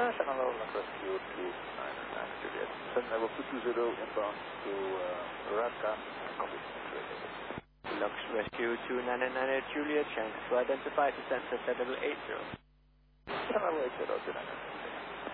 Channel Rescue 299 Juliet. Send level 220 inbound to Raka, copy. Lux Rescue 299 Juliet, chance to identify descent to level 80. Level 80, 299.